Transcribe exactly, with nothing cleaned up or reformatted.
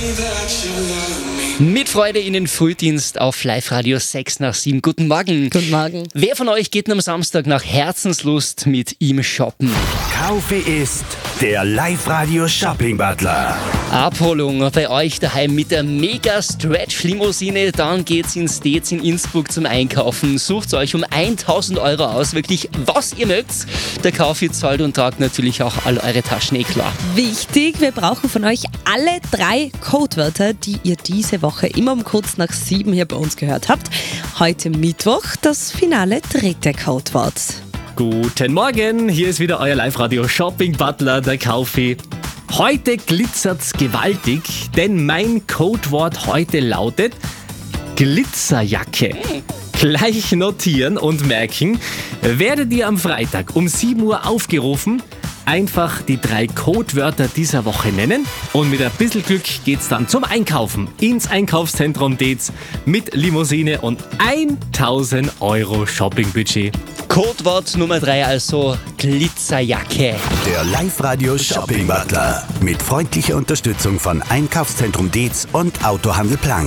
Mit Freude in den Frühdienst auf Live-Radio sechs nach sieben. Guten Morgen. Guten Morgen. Wer von euch geht am Samstag nach Herzenslust mit ihm shoppen? Kaufe ist der Live-Radio Shopping Butler. Abholung bei euch daheim mit der Mega-Stretch-Limousine. Dann geht's ins Stets in Innsbruck zum Einkaufen. Sucht euch um tausend Euro aus. Wirklich, was ihr mögt. Der Kaufi zahlt und tragt natürlich auch all eure Taschen, eh klar. Wichtig, wir brauchen von euch alle drei Codewörter, die ihr diese Woche immer um kurz nach sieben hier bei uns gehört habt. Heute Mittwoch das finale dritte Codewort. Guten Morgen, hier ist wieder euer Live-Radio Shopping Butler, der Kaufi. Heute glitzert's gewaltig, denn mein Codewort heute lautet Glitzerjacke. Gleich notieren und merken, werdet ihr am Freitag um sieben Uhr aufgerufen, einfach die drei Codewörter dieser Woche nennen und mit ein bisschen Glück geht's dann zum Einkaufen ins Einkaufszentrum Dez mit Limousine und tausend Euro Shoppingbudget. Codewort Nummer drei, also Glitzerjacke. Der Live-Radio Shopping Butler mit freundlicher Unterstützung von Einkaufszentrum Dez und Autohandel Planck.